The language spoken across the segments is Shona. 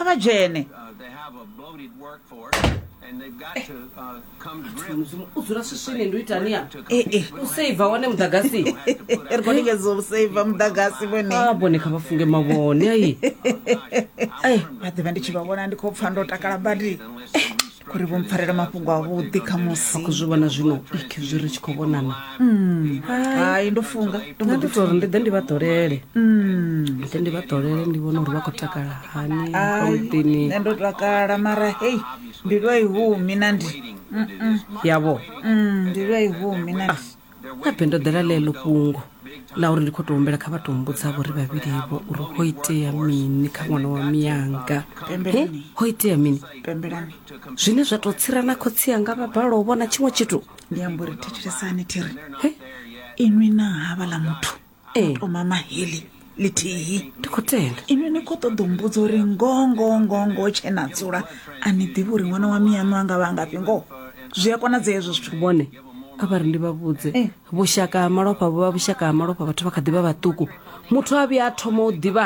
kha dzhene They have a bloated workforce, and they've got to come to grips. uzura swiswini ndoitania eh useiva wane mudhagasi erikonikeza usaiva mudagasi vone aboneka vafunge mavone ai vhaḓivha ndi tshi vha vhona ndi khou pfha ndo takala badi kuri vho mpfarela mafhungo avhuḓi kha musi kuzvivona zvino iki zviri tshi khou vonana hai ndo funga nda ndi tori ndi ḓe ndi vhaḓolele ndi ndi vhaḓolele ndi vhona uri vha khou takala hani pamuḓini nṋe ndo takala mara hei mbilu a i humi na ndi yavo mbilu a i humi na ndi nabe ndo ḓela ḽeḽo fhungo la uri ndi khou tou humbela kha vha tou mbudza vho ri vhavhilivo uri ho itea mini kha ṅwana wa miyanga ho itea mini pembelani zwine zwa tou tsira na khotsi yanga vha balelwa u vhona tshiṅwe tshithu ndi amba uri thetshelesani thiri inwi na havha ḽa muthu to mama heli lithihi ndi khou tenda inwi ni khou ṱoḓa u mbudza uri ngongongongo tshe na dzula a ni ḓivhi uri ṅwana wa miyanu anga vha ngafhi ngoho zwi a konadzea hezwo zwithu vhone kha vha ri ndi vha vhudze vhushaka ha malofha vho vha vhushaka ha malofha vhathu vha kha ḓi vha vhaṱuku muthu a vhuya a thoma u ḓivha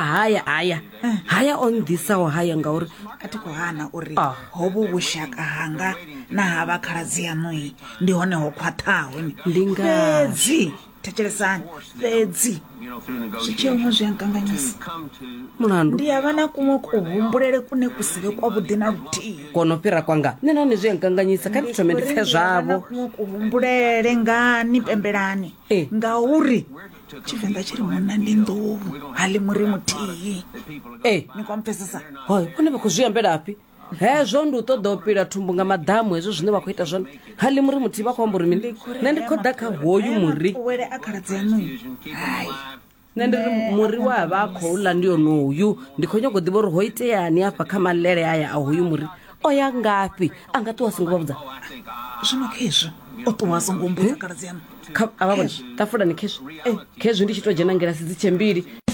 haya o nḓisaho haya ngauri a thi khou hana uri hovhu vhushaka hanga na havha khaladzi yaṋui ndi hone ho khwaṱhaho ndi fhedzi thetshelesani fhedzi zwitzhiṅwe zwi a nkanganyisa mulandu ndi ya vha na kuṅwe kuhumbulele kune ku si vhe kwavhuḓi na luthihi kono fhira kwanga nṋe nahone zwi a nkanganyisa kha ndi thome ndi pfe zwavho kuṅwe kuhumbulele ngani pembelani ngauri tshivenḓa tshi ri munna ndi nḓuvu haḽi muri muthihi ni kwampfesesa hoy kone vha khou zwi ambelafhi hezwo ndi u ṱoḓa u pila thumbu nga maḓamu hezwo zwine vha khou ita zwone haḽi muri muthihi vha khou amba uri mini nṋe ndi khou ḓa kha hoyu muri wele a khaladzi yaṋui hai nṋe ndi ri muri wa vha a khou ḽa ndi yonoyu ndi khou nyago u ḓivha uri ho iteani hafha kha maḽele aya a hoyu muri o ya ngafhi a nga ṱuwa songo vha vhudza zwino khezwo o ṱuwa songo mbudza khaladzi yaṋu avha vhona tafulani khezwo ndi tshi tou dzhena ngilasi dzi tshe mbili